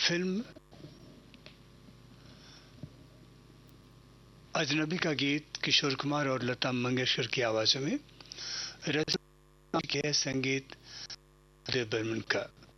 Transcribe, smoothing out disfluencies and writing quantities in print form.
Film अजनबी का गीत किशोर कुमार और लता मंगेशकर की आवाज़ों में, रचना के संगीत देव बर्मन का।